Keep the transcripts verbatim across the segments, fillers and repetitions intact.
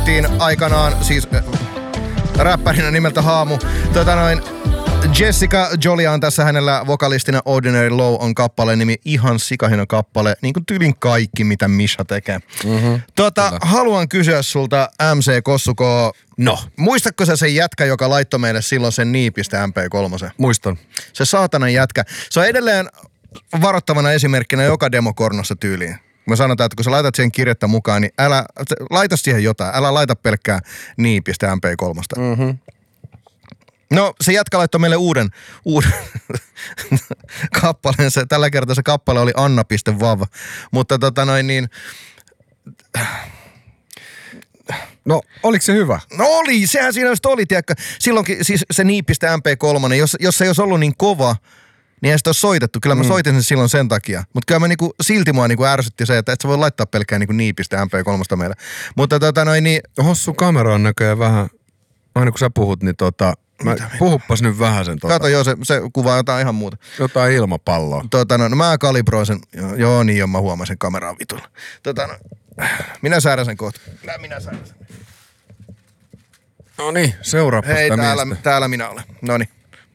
tunnettiin aikanaan, siis äh, räppärinä nimeltä Haamu. Tota noin, Jessica Jolia on tässä hänellä vokalistina. Ordinary Low on kappaleen nimi, ihan sikahina kappale, niin kuin tyylin kaikki, mitä Misha tekee. Mm-hmm, tota, haluan kysyä sulta M C Kossuko. No. Muistatko sä sen jätkä, joka laittoi meille silloin sen niipistä M P kolme? Muistan. Se saatanan jätkä. Se on edelleen varoittavana esimerkkinä joka demokornossa tyyliin. Mä sanotaan, että kun sä laitat siihen kirjettä mukaan, niin älä, laita siihen jotain. Älä laita pelkkää niipistä M P kolme. Mm-hmm. No, se jätkä laittoi meille uuden, uuden kappaleen. Se, tällä kertaa se kappale oli anna piste vav. Mutta tota noin niin... No, oliko se hyvä? No oli, sehän siinä just oli, tiedätkö. Silloinkin siis se niipistä M P kolme, jos, jos se ei olisi ollut niin kova, niin ei sitä olisi soitettu. Kyllä mä mm. soitin sen silloin sen takia. Mutta kyllä mä niinku, silti mua niinku ärsytti se, että et sä voi laittaa pelkkää niinku niipistä M P kolme meille. Mutta tota noin niin... Hossu kamera on näköjään vähän, aina kun sä puhut, niin tota... Mä, puhuppas nyt vähän sen tota. Kato, joo, se, se kuvaa jotain ihan muuta. Jotain ilmapalloa. Tota no, no mä kalibroin sen. Joo, joo niin on, mä huomasin kameraan vitulla. Tota no, minä säädän sen kohta. Minä, minä säädän sen. No niin, seuraapa Hei, sitä täällä, miestä. täällä minä olen. Noniin.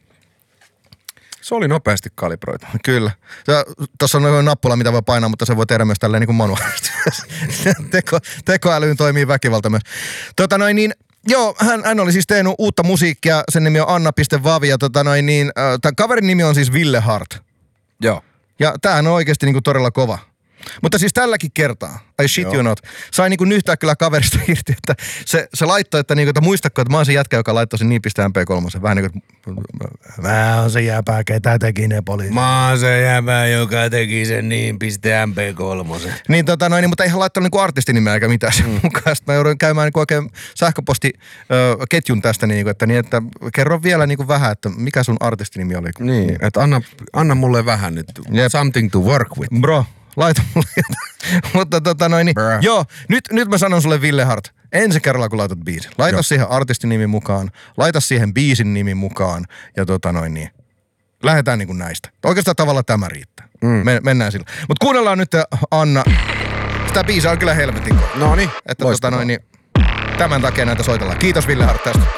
Se oli nopeasti kalibroitu. Kyllä. Tuossa on noin nappula, mitä voi painaa, mutta se voi tehdä myös tälleen niin kuin manuaalisesti. Teko, tekoälyyn toimii väkivalta myös. Tota noin niin, joo, hän, hän oli siis tehnyt uutta musiikkia, sen nimi on anna piste vav ja tota noin niin, äh, tämän kaverin nimi on siis Ville Hart. Joo. Ja tämähän on oikeasti niinku todella kova. Mutta siis tälläkin kertaa, I shit you not, sai niinku nyhtää kyllä kaverista irti, että se, se laittoi, että, niinku, että muistatko, että mä oon se jätkä, joka laittoi sen niipistä M P kolme. Vähän niin kuin, mä oon se jäpää, ketä teki ne poliisi. Mä oon se jäpää, joka teki sen niipistä M P kolme. Niin tota noin, mutta eihän laittanut niinku artistinimeä eikä mitään sen mm. mukaan. Sitten mä joudun käymään niinku oikein sähköpostiketjun tästä, niinku, että, niin, että kerro vielä niinku vähän, että mikä sun artistinimi oli. Niin, että anna, anna mulle vähän nyt. Yep. Something to work with. Bro. Laita mulle jotain. Mutta tota noin, niin, joo, nyt, nyt mä sanon sulle Ville Hart, ensi kerralla kun laitat biisin, laita joo. siihen artistinimi mukaan, laita siihen biisin nimi mukaan ja tota noin niin, lähdetään niinku näistä. Oikeastaan tavalla tämä riittää. Mm. Me, mennään sillä. Mut kuunnellaan nyt Anna, sitä biisiä on kyllä helvetin kova. No niin, että tota noin niin, tämän takia näitä soitellaan. Kiitos Ville Hart tästä.